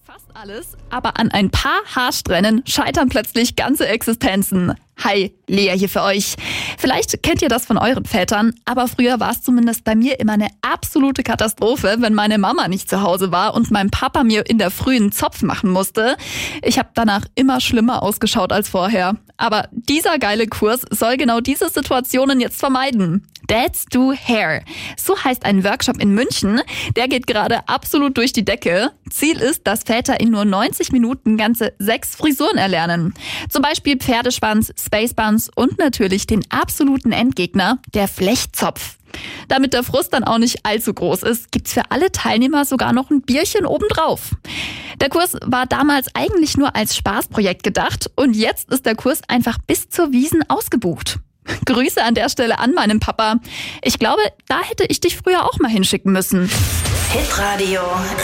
Fast alles, aber an ein paar Haarsträhnen scheitern plötzlich ganze Existenzen. Hi, Lea hier für euch. Vielleicht kennt ihr das von euren Vätern, aber früher war es zumindest bei mir immer eine absolute Katastrophe, wenn meine Mama nicht zu Hause war und mein Papa mir in der Früh einen Zopf machen musste. Ich habe danach immer schlimmer ausgeschaut als vorher. Aber dieser geile Kurs soll genau diese Situationen jetzt vermeiden. Dads do Hair. So heißt ein Workshop in München. Der geht gerade absolut durch die Decke. Ziel ist, dass Väter in nur 90 Minuten ganze 6 Frisuren erlernen. Zum Beispiel Pferdeschwanz, Spacebuns und natürlich den absoluten Endgegner, der Flechtzopf. Damit der Frust dann auch nicht allzu groß ist, gibt's für alle Teilnehmer sogar noch ein Bierchen obendrauf. Der Kurs war damals eigentlich nur als Spaßprojekt gedacht und jetzt ist der Kurs einfach bis zur Wiesn ausgebucht. Grüße an der Stelle an meinen Papa. Ich glaube, da hätte ich dich früher auch mal hinschicken müssen. Hitradio